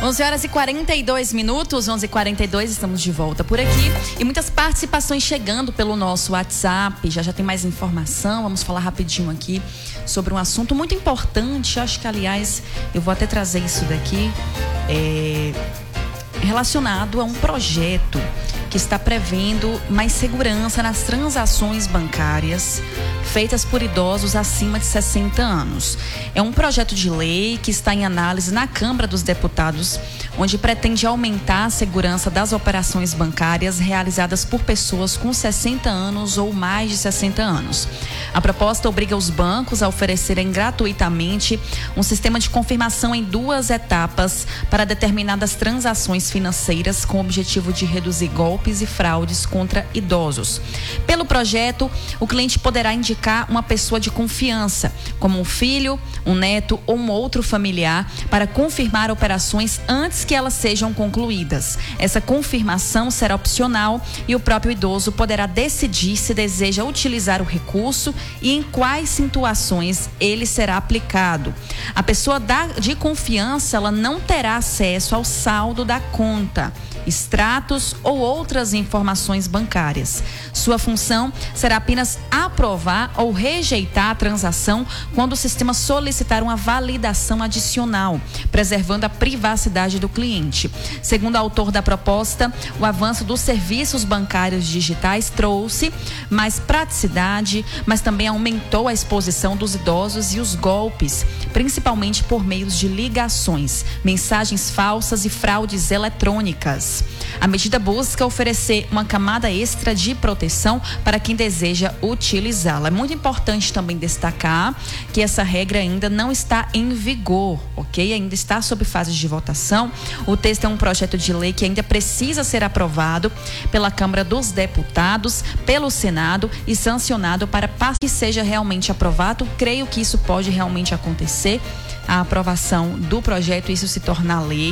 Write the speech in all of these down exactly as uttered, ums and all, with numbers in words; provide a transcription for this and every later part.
onze horas e quarenta e dois minutos, onze e quarenta e dois, estamos de volta por aqui. E muitas participações chegando pelo nosso WhatsApp. Já já tem mais informação. Vamos falar rapidinho aqui sobre um assunto muito importante. Acho que, aliás, eu vou até trazer isso daqui. É, relacionado a um projeto que está prevendo mais segurança nas transações bancárias feitas por idosos acima de sessenta anos. É um projeto de lei que está em análise na Câmara dos Deputados, onde pretende aumentar a segurança das operações bancárias realizadas por pessoas com sessenta anos ou mais de sessenta anos. A proposta obriga os bancos a oferecerem gratuitamente um sistema de confirmação em duas etapas para determinadas transações financeiras com o objetivo de reduzir golpes e fraudes contra idosos. Pelo projeto, o cliente poderá indicar uma pessoa de confiança, como um filho, um neto ou um outro familiar, para confirmar operações antes que elas sejam concluídas. Essa confirmação será opcional e o próprio idoso poderá decidir se deseja utilizar o recurso e em quais situações ele será aplicado. A pessoa de confiança, ela não terá acesso ao saldo da conta, extratos ou outras informações bancárias. Sua função será apenas aprovar ou rejeitar a transação quando o sistema solicitar uma validação adicional, preservando a privacidade do cliente. Segundo o autor da proposta, o avanço dos serviços bancários digitais trouxe mais praticidade, mas também aumentou a exposição dos idosos e os golpes, principalmente por meios de ligações, mensagens falsas e fraudes eletrônicas. A medida busca oferecer uma camada extra de proteção para quem deseja utilizá-la. É muito importante também destacar que essa regra ainda não está em vigor, ok? Ainda está sob fase de votação. O texto é um projeto de lei que ainda precisa ser aprovado pela Câmara dos Deputados, pelo Senado e sancionado para que seja realmente aprovado. Creio que isso pode realmente acontecer, a aprovação do projeto e isso se tornar lei,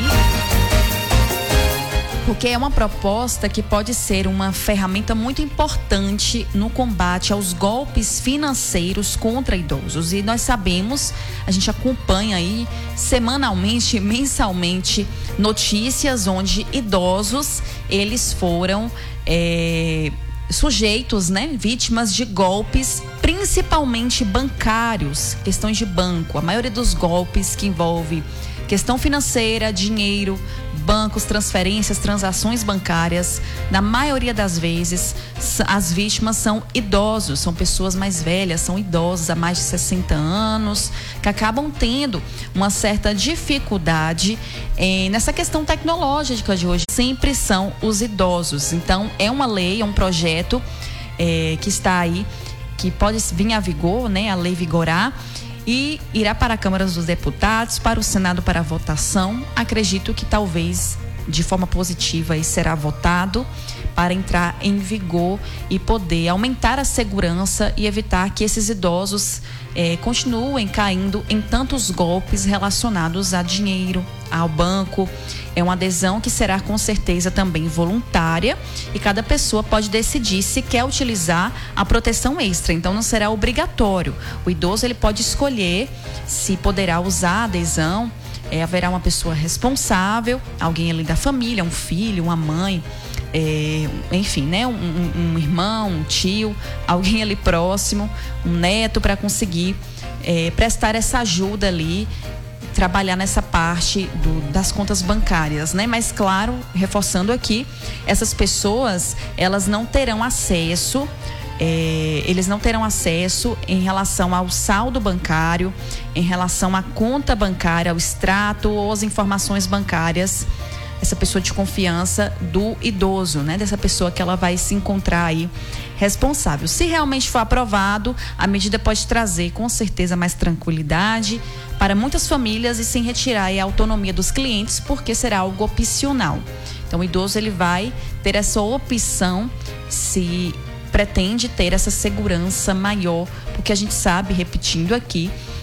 porque é uma proposta que pode ser uma ferramenta muito importante no combate aos golpes financeiros contra idosos. E nós sabemos, a gente acompanha aí semanalmente, mensalmente, notícias onde idosos, eles foram é, sujeitos, né, vítimas de golpes, principalmente bancários, questões de banco. A maioria dos golpes que envolve questão financeira, dinheiro, bancos, transferências, transações bancárias, na maioria das vezes, as vítimas são idosos, são pessoas mais velhas, são idosos há mais de sessenta anos, que acabam tendo uma certa dificuldade eh, nessa questão tecnológica de hoje. Sempre são os idosos. Então, é uma lei, é um projeto eh, que está aí, que pode vir a vigor, né, a lei vigorar, e irá para a Câmara dos Deputados, para o Senado para votação. Acredito que talvez de forma positiva e será votado para entrar em vigor e poder aumentar a segurança e evitar que esses idosos eh, continuem caindo em tantos golpes relacionados a dinheiro, ao banco. É uma adesão que será com certeza também voluntária e cada pessoa pode decidir se quer utilizar a proteção extra. Então não será obrigatório. O idoso ele pode escolher se poderá usar a adesão. É, haverá uma pessoa responsável, alguém ali da família, um filho, uma mãe, é, enfim, né, um, um, um irmão, um tio, alguém ali próximo, um neto, para conseguir é, prestar essa ajuda ali, trabalhar nessa parte do, das contas bancárias, né? Mas claro, reforçando aqui, essas pessoas, elas não terão acesso, é, eles não terão acesso em relação ao saldo bancário, em relação à conta bancária, ao extrato ou às informações bancárias, essa pessoa de confiança do idoso, né? Dessa pessoa que ela vai se encontrar aí responsável. Se realmente for aprovado, a medida pode trazer com certeza mais tranquilidade para muitas famílias e sem retirar aí a autonomia dos clientes, porque será algo opcional. Então o idoso ele vai ter essa opção se pretende ter essa segurança maior, porque a gente sabe, repetindo aqui,